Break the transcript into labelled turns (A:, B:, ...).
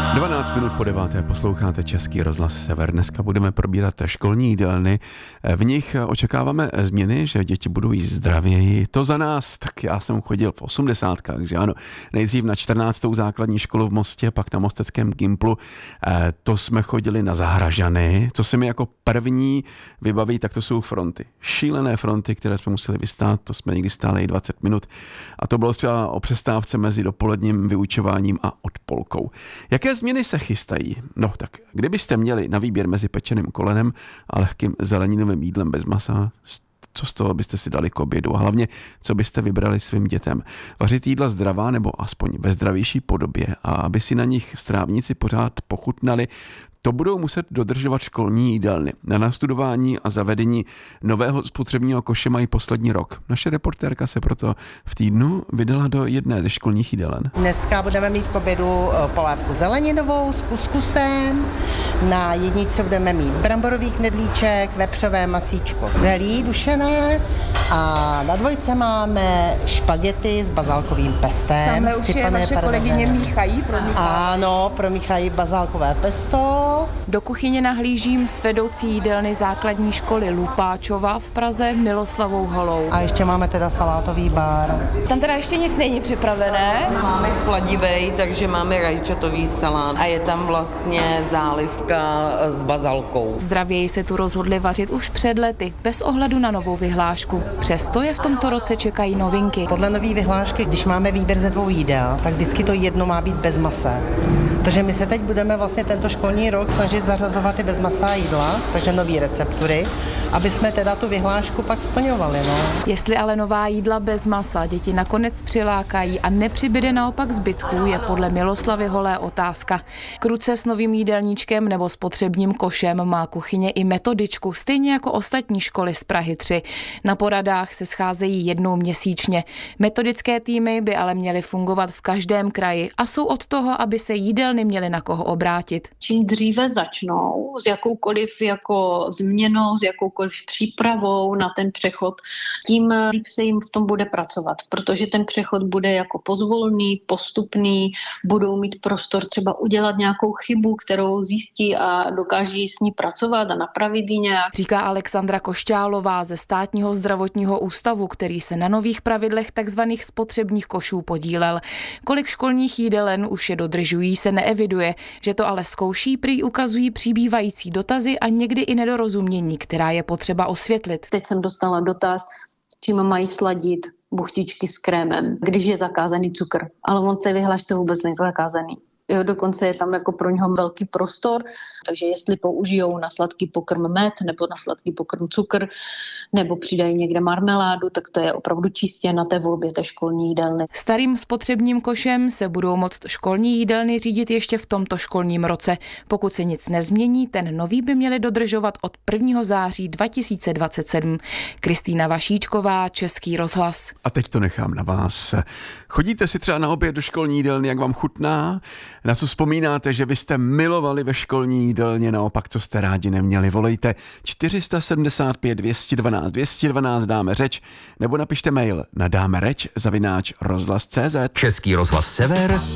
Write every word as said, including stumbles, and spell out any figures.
A: dvanáct minut po deváté posloucháte Český rozhlas Sever. Dneska budeme probírat školní jídelny. V nich očekáváme změny, že děti budou jíst zdravěji. To za nás, tak já jsem chodil v osmdesátkách, že ano. Nejdřív na čtrnáctou základní školu v Mostě, pak na mosteckém Gimplu. To jsme chodili na Zahražany. Co se mi jako první vybaví, tak to jsou fronty. Šílené fronty, které jsme museli vystát, to jsme někdy stáli i dvacet minut. A to bylo třeba o přestávce mezi dopoledním vyučováním a odpolkou. Jaké změny se chystají? No tak, kdybyste měli na výběr mezi pečeným kolenem a lehkým zeleninovým jídlem bez masa, co z toho byste si dali k obědu? A hlavně, co byste vybrali svým dětem? Vařit jídla zdravá nebo aspoň ve zdravější podobě a aby si na nich strávníci pořád pochutnali, to budou muset dodržovat školní jídelny. Na nastudování a zavedení nového spotřebního koše mají poslední rok. Naše reportérka se proto v týdnu vydala do jedné ze školních jídelen.
B: Dneska budeme mít k obědu polévku zeleninovou s kuskusem, na jedničce budeme mít bramborový knedlíček, vepřové masíčko zelí dušené a na dvojce máme špagety s bazálkovým pestem.
C: Tamhle už je vaše kolegyně míchají, promíchají.
B: Ano, promíchají bazálkové pesto.
C: Do kuchyně nahlížím s vedoucí jídelny základní školy Lupáčova v Praze Miloslavou Holou.
B: A ještě máme teda salátový bar.
C: Tam teda ještě nic není připravené.
D: Máme chladivej, takže máme rajčatový salát a je tam vlastně zálivka s bazalkou.
C: Zdravěji se tu rozhodli vařit už před lety, bez ohledu na novou vyhlášku. Přesto je v tomto roce čekají novinky.
B: Podle nový vyhlášky, když máme výběr ze dvou jídel, tak vždycky to jedno má být bez masa. Takže my se teď budeme vlastně tento školní rok snažit zařazovat i bezmasá jídla, takže nový receptury, aby jsme teda tu vyhlášku pak splňovali. No.
C: Jestli ale nová jídla bez masa děti nakonec přilákají a nepřibyde naopak zbytků, je podle Miloslavy Holé otázka. Kruce s novým jídelníčkem nebo spotřebním košem má kuchyně i metodičku, stejně jako ostatní školy z Prahy tři. Na poradách se scházejí jednou měsíčně. Metodické týmy by ale měly fungovat v každém kraji a jsou od toho, aby se jídelny měly na koho obrátit.
E: Čím dříve začnou s jakoukoliv jako změnou, s jakoukoliv přípravou na ten přechod, tím líp se jim v tom bude pracovat, protože ten přechod bude jako pozvolný, postupný, budou mít prostor třeba udělat nějakou chybu, kterou zjistí a dokáží s ní pracovat a napravit ji nějak.
C: Říká Alexandra Košťálová ze Státního zdravotního ústavu, který se na nových pravidlech takzvaných spotřebních košů podílel. Kolik školních jídelen už je dodržují, se neeviduje, že to ale zkouší, prý ukazují přibývající dotazy a někdy i nedorozumění, která je potřeba osvětlit.
E: Teď jsem dostala dotaz, čím mají sladit buchtičky s krémem, když je zakázaný cukr. Ale on v té vyhlášce vůbec není zakázaný. Jo, dokonce je tam jako pro něho velký prostor, takže jestli použijou na sladký pokrm med nebo na sladký pokrm cukr, nebo přidají někde marmeládu, tak to je opravdu čistě na té volbě té školní jídelny.
C: Starým spotřebním košem se budou moct školní jídelny řídit ještě v tomto školním roce. Pokud se nic nezmění, ten nový by měli dodržovat od prvního září dva tisíce dvacet sedm. Kristýna Vašíčková, Český rozhlas.
A: A teď to nechám na vás. Chodíte si třeba na oběd do školní jídelny, jak vám chutná? Na co vzpomínáte, že byste milovali ve školní jídelně, naopak, co jste rádi neměli? Volejte čtyři sedmdesát pět dvě jedna dva dvě jedna dva, dáme řeč, nebo napište mail na dáme řeč zavináč rozhlas tečka cé zet.
F: Český rozhlas Sever,